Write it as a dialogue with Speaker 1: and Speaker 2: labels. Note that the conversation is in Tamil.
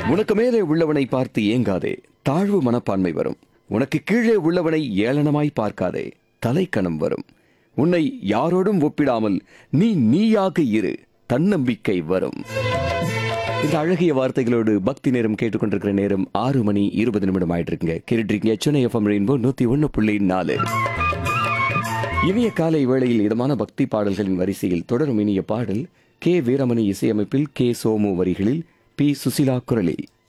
Speaker 1: உனக்கு மேலே உள்ளவனை பார்த்து ஏங்காதே, தாழ்வு மனப்பான்மை வரும். உனக்கு கீழே உள்ளவனை ஏளனமாய் பார்க்காதே, தலைக்கணம் வரும். உன்னை யாரோடும் ஒப்பிடாமல் நீ நீயாக இரு, தன்னம்பிக்கை வரும். இந்த அழகிய வார்த்தைகளோடு பக்தி நேரம் கேட்டுக்கொண்டிருக்கிற நேரம் 6:20 ஆயிட்டு இருக்குங்க. கேட்டுருக்கீங்க சென்னை FM ரெயின்போ 101.4. இனிய காலை வேளையில் இதமான பக்தி பாடல்களின் வரிசையில் தொடரும் இனிய பாடல் கே வீரமணி இசையமைப்பில் கே சோமு வரிகளில் பி சுசிலா குரலில்.